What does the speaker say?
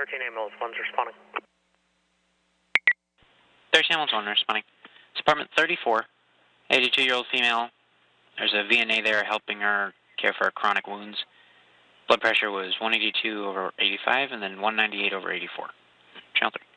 13 ambulance 1's responding. 13 ambulance 1 responding. It's apartment 34, 82-year-old female. There's a VNA there helping her care for her chronic wounds. Blood pressure was 182/85 and then 198/84. Channel 3.